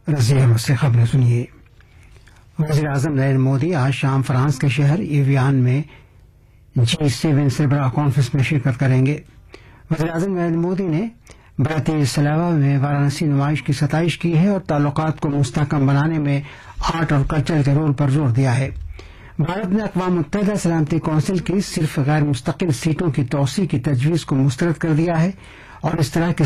रज़िया अहमद से खबरें सुनिए। वज़ीर आज़म नरेंद्र मोदी आज शाम फ्रांस के शहर एवियान में G7 से बड़ा कॉन्फ्रेंस में शिरकत करेंगे। वज़ीर आज़म नरेंद्र मोदी ने भारतीय सलावा में वाराणसी नुमाइश की सताइश की है और ताल्लुकात को मुस्तहकम बनाने में आर्ट और कल्चर के रोल पर जोर दिया है। भारत ने अक़वाम मुत्तहिदा सलामती कौंसिल की सिर्फ गैर मुस्तकिल सीटों की तौसीह की तजवीज़ को मुस्तरद कर दिया है और इस तरह के